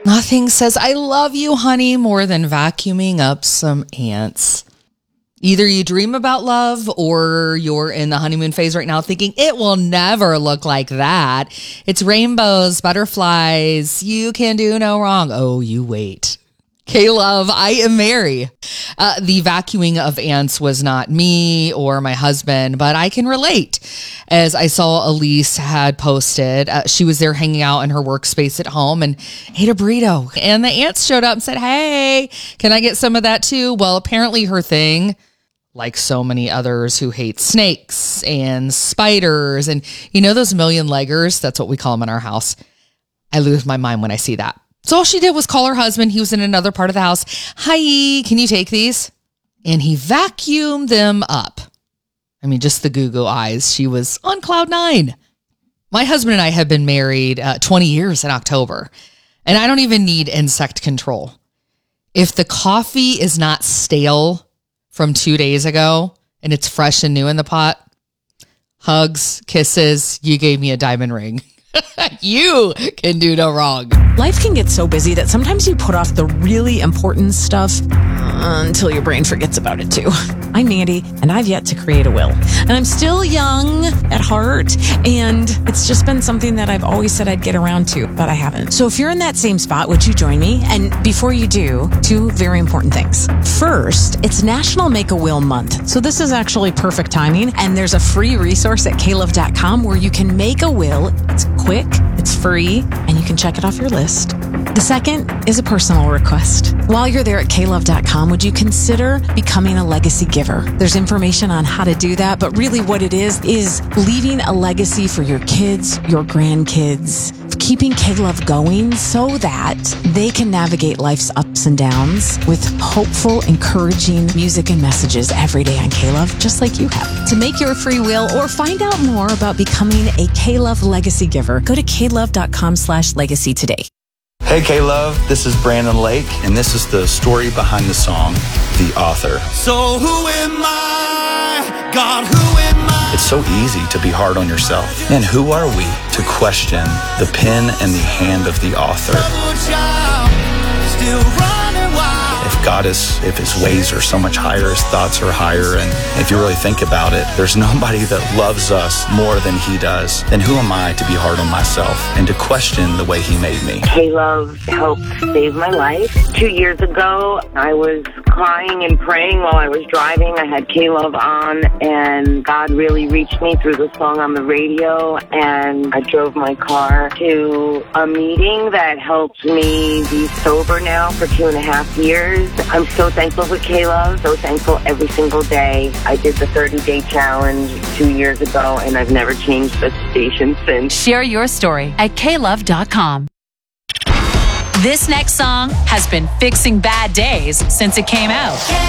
Nothing says I love you, honey, more than vacuuming up some ants. Either you dream about love or you're in the honeymoon phase right now thinking it will never look like that. It's rainbows, butterflies. You can do no wrong. Oh, you wait. K-Love, I am Mary. The vacuuming of ants was not me or my husband, but I can relate. As I saw Elise had posted, she was there hanging out in her workspace at home and ate a burrito. And the ants showed up and said, hey, can I get some of that too? Well, apparently her thing, like so many others who hate snakes and spiders and those million leggers, that's what we call them in our house. I lose my mind when I see that. So all she did was call her husband. He was in another part of the house. Hi, can you take these? And he vacuumed them up. I mean, just the goo-goo eyes. She was on cloud nine. My husband and I have been married 20 years in October, and I don't even need insect control. If the coffee is not stale from 2 days ago and it's fresh and new in the pot, hugs, kisses, you gave me a diamond ring. You can do no wrong. Life can get so busy that sometimes you put off the really important stuff until your brain forgets about it too. I'm Mandy, and I've yet to create a will. And I'm still young at heart, and it's just been something that I've always said I'd get around to, but I haven't. So if you're in that same spot, would you join me? And before you do, 2 very important things. First, it's National Make a Will Month. So this is actually perfect timing, and there's a free resource at klove.com where you can make a will. It's quick, it's free, and you can check it off your list. The second is a personal request. While you're there at klove.com, would you consider becoming a legacy giver? There's information on how to do that, but really what it is leaving a legacy for your kids, your grandkids, keeping K-Love going so that they can navigate life's ups and downs with hopeful, encouraging music and messages every day on K-Love, just like you have. To make your free will or find out more about becoming a K-Love legacy giver, go to klove.com/legacy today. Hey K-Love, this is Brandon Lake, and this is the story behind the song, The Author. So who am I? God, who am I? It's so easy to be hard on yourself. And who are we to question the pen and the hand of the author? Still running wild. If his ways are so much higher, his thoughts are higher, and if you really think about it, there's nobody that loves us more than he does. Then who am I to be hard on myself and to question the way he made me? K-Love helped save my life. 2 years ago, I was crying and praying while I was driving. I had K-Love on, and God really reached me through the song on the radio, and I drove my car to a meeting that helped me be sober now for 2.5 years. I'm so thankful for K-Love, so thankful every single day. I did the 30-day challenge 2 years ago, and I've never changed the station since. Share your story at klove.com. This next song has been fixing bad days since it came out.